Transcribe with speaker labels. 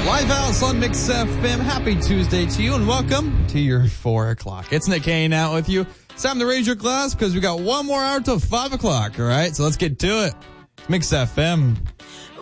Speaker 1: Live House on Mix FM. Happy Tuesday to you and welcome to your 4 o'clock. It's Nick Kane out with you. It's time to raise your glass because we got one more hour till 5 o'clock. All right, so let's get to it. Mix FM.